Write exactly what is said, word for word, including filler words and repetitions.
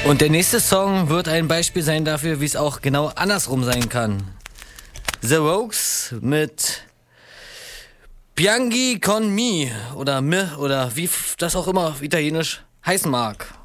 Und der nächste Song wird ein Beispiel sein dafür, wie es auch genau andersrum sein kann. The Rogues mit Pianghi con mi oder me oder wie das auch immer auf Italienisch heißen mag.